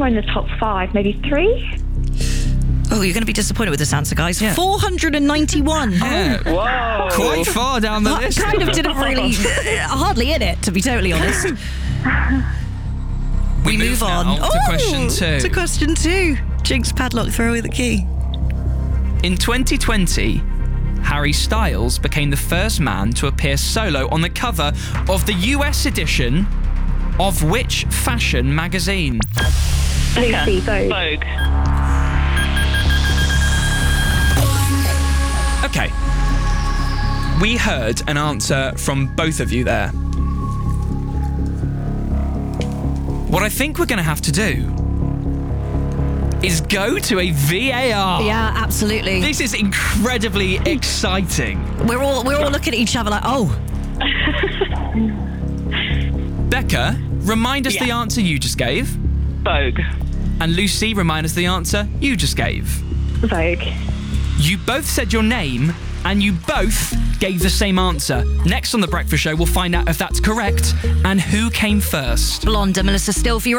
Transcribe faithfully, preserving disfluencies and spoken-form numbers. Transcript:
somewhere in the top five, maybe three. Oh, you're going to be disappointed with this answer, guys. Yeah. four hundred ninety-one. Yeah. Whoa. Quite far down the That list. kind of didn't really... hardly in it, to be totally honest. We, move on. now to Oh, question two. To question two. Jinx padlock, throw away the key. In twenty twenty, Harry Styles became the first man to appear solo on the cover of the U S edition of which fashion magazine? Lucy, Vogue. Vogue. Okay. We heard an answer from both of you there. What I think we're going to have to do is go to a V A R. Yeah, absolutely. This is incredibly exciting. We're all we're all looking at each other like, oh. Becca, remind us Yeah. the answer you just gave. Vogue. And Lucy, remind us the answer you just gave. Vogue. You both said your name and you both gave the same answer. Next on The Breakfast Show, we'll find out if that's correct and who came first. Blonde, Melissa Stilfy.